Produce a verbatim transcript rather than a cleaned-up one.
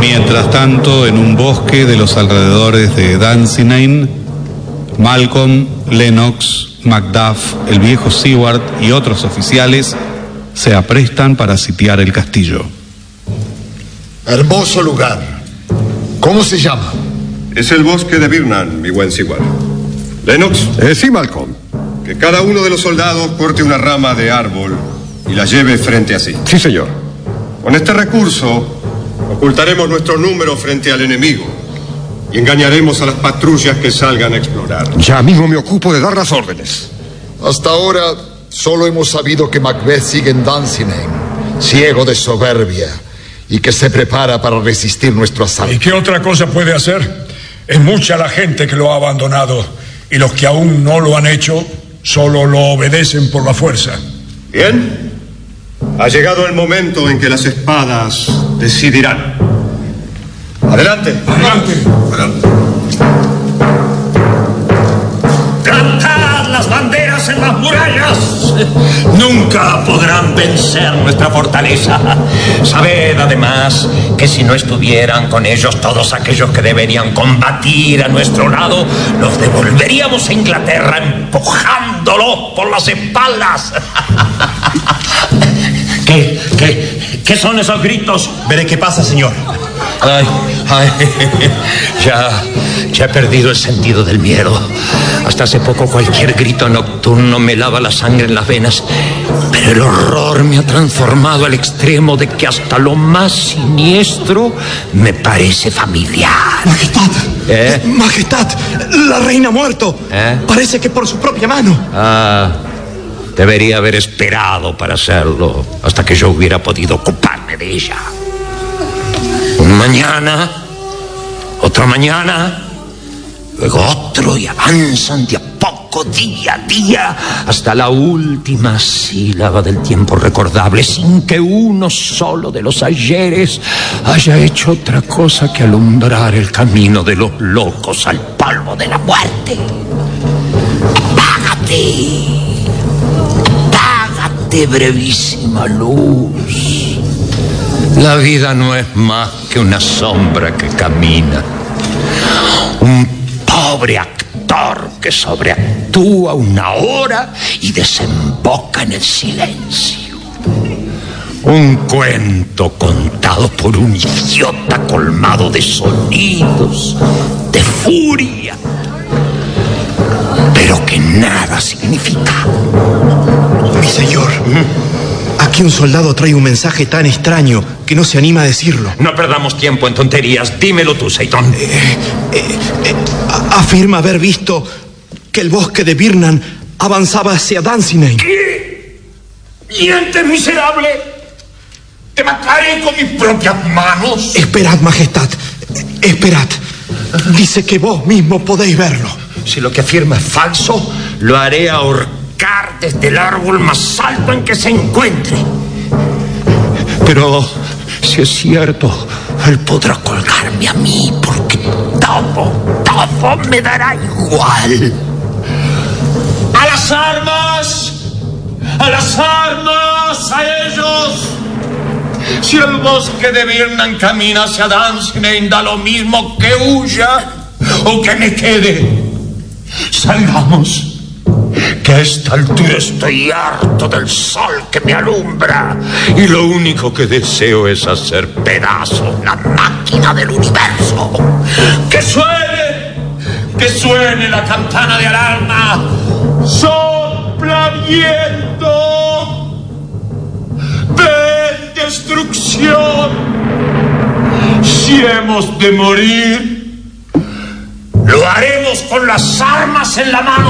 Mientras tanto, en un bosque de los alrededores de Dunsinane, Malcolm, Lennox, Macduff, el viejo Seward y otros oficiales se aprestan para sitiar el castillo. Hermoso lugar. ¿Cómo se llama? Es el bosque de Birnan, mi buen Seward. Lennox. Eh, sí, Malcolm. Que cada uno de los soldados corte una rama de árbol y la lleve frente a sí. Sí, señor. Con este recurso ocultaremos nuestro número frente al enemigo y engañaremos a las patrullas que salgan a explorar. Ya mismo me ocupo de dar las órdenes. Hasta ahora solo hemos sabido que Macbeth sigue en Dunsinane, ciego de soberbia, y que se prepara para resistir nuestro asalto. ¿Y qué otra cosa puede hacer? Es mucha la gente que lo ha abandonado, y los que aún no lo han hecho solo lo obedecen por la fuerza. Bien, ha llegado el momento en que las espadas decidirán. Adelante. Adelante. Adelante. ¡Plantad las banderas en las murallas! Nunca podrán vencer nuestra fortaleza. Sabed, además, que si no estuvieran con ellos todos aquellos que deberían combatir a nuestro lado, los devolveríamos a Inglaterra empujándolo por las espaldas. ¿Qué, qué, qué son esos gritos? Veré qué pasa, señor. Ay, ay, ya, ya he perdido el sentido del miedo. Hasta hace poco cualquier grito nocturno me lava la sangre en las venas, pero el horror me ha transformado al extremo de que hasta lo más siniestro me parece familiar. Majestad, ¿Eh? Majestad, la reina ha muerto. ¿Eh? Parece que por su propia mano. Ah, debería haber esperado para hacerlo hasta que yo hubiera podido ocuparme de ella. Mañana, otra mañana, luego otro, y avanzan de a poco, día a día, hasta la última sílaba del tiempo recordable, sin que uno solo de los ayeres haya hecho otra cosa que alumbrar el camino de los locos al polvo de la muerte. Apágate, apágate, brevísima luz. La vida no es más que una sombra que camina. Un pobre actor que sobreactúa una hora y desemboca en el silencio. Un cuento contado por un idiota colmado de sonidos, de furia, pero que nada significa. Mi señor, aquí un soldado trae un mensaje tan extraño que no se anima a decirlo. No perdamos tiempo en tonterías. Dímelo tú, Seitón. Eh, eh, eh, afirma haber visto que el bosque de Birnan avanzaba hacia Dunsinane. ¿Qué? ¿Mientes, miserable? Te mataré con mis propias manos. Esperad, Majestad, esperad. Dice que vos mismo podéis verlo. Si lo que afirma es falso, lo haré ahorcar desde el árbol más alto en que se encuentre. Pero si es cierto, él podrá colgarme a mí, porque todo, todo me dará igual. ¡A las armas! ¡A las armas! ¡A ellos! Si el bosque de Birnan camina hacia Dunsinane, da lo mismo que huya o que me quede. Salgamos, que a esta altura estoy harto del sol que me alumbra y lo único que deseo es hacer pedazos la máquina del universo. ¡Que suene! ¡Que suene la campana de alarma! ¡Sopla viento! ¡Ven destrucción! Si hemos de morir, lo haremos con las armas en la mano.